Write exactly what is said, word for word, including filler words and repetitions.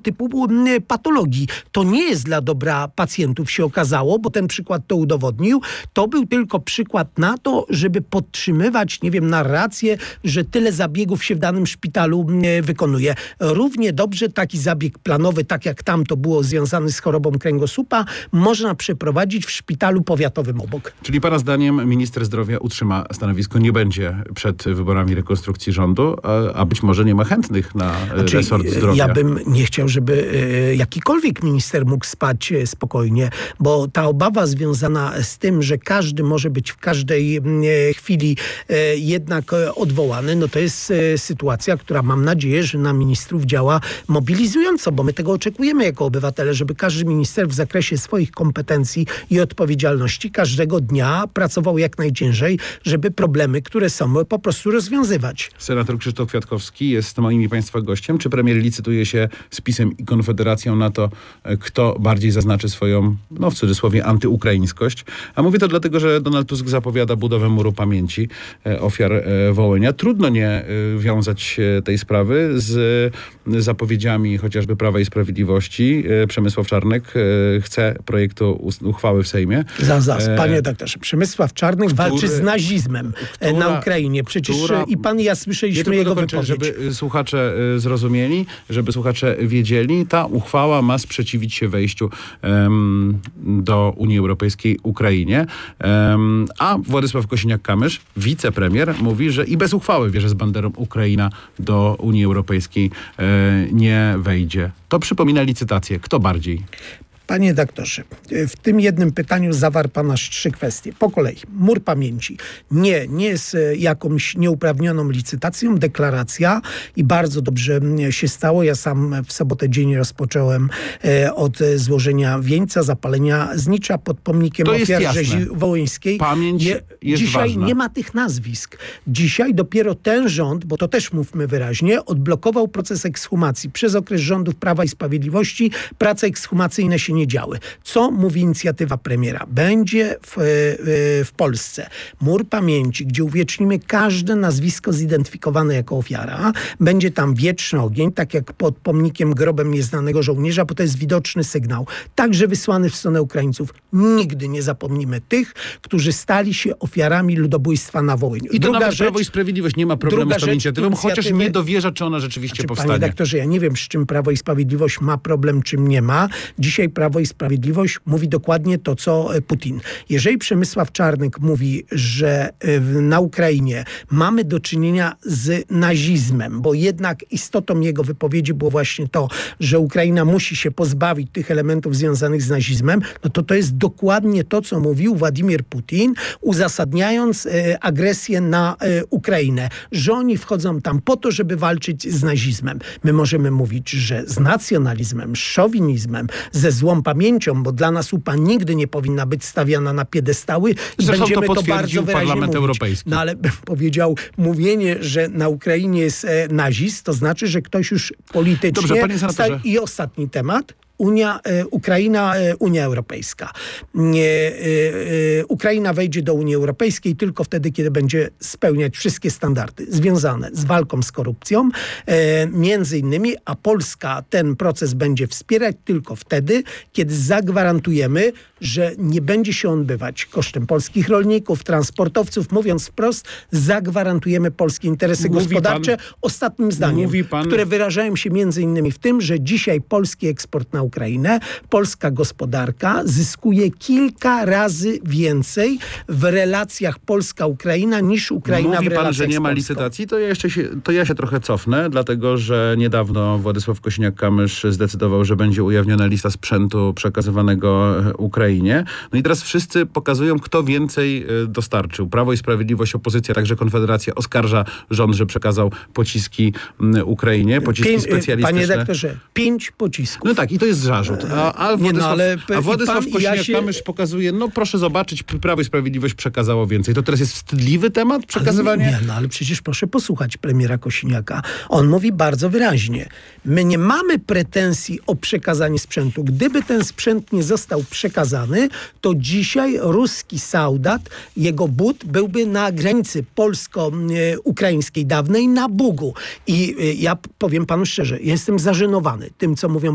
typu patologii. To nie jest dla dobra pacjentów, się okazało, bo ten przykład to udowodnił. To był tylko przykład na to, żeby podtrzymywać, nie wiem, narrację, że tyle zabiegów się w danym szpitalu wykonuje. Równie dobrze taki zabieg planowy, tak jak tam to było związany z chorobą kręgosłupa, można przeprowadzić w szpitalu powiatowym obok. Czyli pana zdaniem minister zdrowia utrzyma stanowisko, nie będzie przed wyborami rekonstrukcji rządu, a, a być może nie ma chętnych na znaczy, resort zdrowia. Ja bym nie chciał, żeby e, jakikolwiek minister mógł spać e, spokojnie, bo ta obawa związana z tym, że każdy może być w każdej e, chwili e, jednak e, odwołany, no to jest e, sytuacja, która mam nadzieję, że na ministrów działa mobilizująco, bo my tego oczekujemy jako obywatele, żeby każdy minister w zakresie swoich kompetencji i odpowiedzialności każdego dnia pracował jak najciężej, żeby problemy, które są, po prostu rozwiązywać. Senator Krzysztof Kwiatkowski jest moim i państwa gościem. Czy premier licytuje się z PiS-em i Konfederacją na to, kto bardziej zaznaczy swoją, no w cudzysłowie, antyukraińskość? A mówię to dlatego, że Donald Tusk zapowiada budowę muru pamięci ofiar Wołynia. Trudno nie wiązać tej sprawy z zapowiedziami chociażby Prawa i Sprawiedliwości. Przemysław Czarnek chce projektu uchwały w Sejmie. Zaraz, panie doktorze, Przemysław Czarnek który, walczy z nazizmem która, na Ukrainie. Przecież która, i pan i ja słyszeliśmy jego dokończę, wypowiedź. Żeby słuchacze zrozumieli, żeby słuchacze wiedzieli, ta uchwała ma sprzeciwić się wejściu um, do Unii Europejskiej Ukrainie. Um, a Władysław Kosiniak-Kamysz, wicepremier, mówi, że i bez uchwały wie, że z banderą Ukraina do Unii Europejskiej e, nie wejdzie. To przypomina licytację. Kto bardziej? Panie doktorze, w tym jednym pytaniu zawarł pan aż trzy kwestie. Po kolei. Mur pamięci. Nie, nie jest jakąś nieuprawnioną licytacją, deklaracja i bardzo dobrze się stało. Ja sam w sobotę dzień rozpocząłem od złożenia wieńca, zapalenia znicza pod pomnikiem ofiar rzezi wołyńskiej. Pamięć nie, jest Dzisiaj ważna. Nie ma tych nazwisk. Dzisiaj dopiero ten rząd, bo to też mówmy wyraźnie, odblokował proces ekshumacji. Przez okres rządów Prawa i Sprawiedliwości prace ekshumacyjne się nie działy. Co mówi inicjatywa premiera? Będzie w, w Polsce mur pamięci, gdzie uwiecznimy każde nazwisko zidentyfikowane jako ofiara. Będzie tam wieczny ogień, tak jak pod pomnikiem grobem nieznanego żołnierza, bo to jest widoczny sygnał. Także wysłany w stronę Ukraińców. Nigdy nie zapomnimy tych, którzy stali się ofiarami ludobójstwa na Wołyniu. I to nawet rzecz, Prawo i Sprawiedliwość nie ma problemu z tą inicjatywą, chociaż nie dowierza, czy ona rzeczywiście znaczy, powstanie. Panie doktorze, ja nie wiem, z czym Prawo i Sprawiedliwość ma problem, czym nie ma. Dzisiaj Prawo i Sprawiedliwość mówi dokładnie to, co Putin. Jeżeli Przemysław Czarnek mówi, że na Ukrainie mamy do czynienia z nazizmem, bo jednak istotą jego wypowiedzi było właśnie to, że Ukraina musi się pozbawić tych elementów związanych z nazizmem, no to to jest dokładnie to, co mówił Władimir Putin, uzasadniając e, agresję na e, Ukrainę, że oni wchodzą tam po to, żeby walczyć z nazizmem. My możemy mówić, że z nacjonalizmem, z szowinizmem, ze złą pamięcią, bo dla nas U P A nigdy nie powinna być stawiana na piedestały. Zresztą Będziemy to to bardzo wyraźnie Parlament mówić. Europejski. No ale bym powiedział, mówienie, że na Ukrainie jest e, nazizm, to znaczy, że ktoś już politycznie... Dobrze, panie senatorze. I ostatni temat. Unia, e, Ukraina, e, Unia Europejska. E, e, Ukraina wejdzie do Unii Europejskiej tylko wtedy, kiedy będzie spełniać wszystkie standardy związane z walką z korupcją, e, między innymi, a Polska ten proces będzie wspierać tylko wtedy, kiedy zagwarantujemy, że nie będzie się on odbywać kosztem polskich rolników, transportowców. Mówiąc wprost, zagwarantujemy polskie interesy Mówi gospodarcze. pan, Ostatnim zdaniem, pan, które wyrażają się między innymi w tym, że dzisiaj polski eksport na Ukrainę, polska gospodarka zyskuje kilka razy więcej w relacjach Polska-Ukraina niż Ukraina Mówi w relacjach pan, że nie ma licytacji, to ja, jeszcze się, to ja się trochę cofnę, dlatego że niedawno Władysław Kosiniak-Kamysz zdecydował, że będzie ujawniona lista sprzętu przekazywanego Ukrainie. No i teraz wszyscy pokazują, kto więcej dostarczył. Prawo i Sprawiedliwość, opozycja, także Konfederacja oskarża rząd, że przekazał pociski Ukrainie, pociski Pięć, specjalistyczne. Panie doktorze, pięć pocisków. No tak, i to jest zarzut. A, a Władysław, no, ale, a Władysław Kosiniak-Kamysz ja się... pokazuje, no proszę zobaczyć, Prawo i Sprawiedliwość przekazało więcej. To teraz jest wstydliwy temat, przekazywanie? Ale nie, no ale przecież proszę posłuchać premiera Kosiniaka. On mówi bardzo wyraźnie. My nie mamy pretensji o przekazanie sprzętu. Gdyby ten sprzęt nie został przekazany, to dzisiaj ruski soldat, jego but byłby na granicy polsko-ukraińskiej dawnej na Bugu. I ja powiem panu szczerze, jestem zażenowany tym, co mówią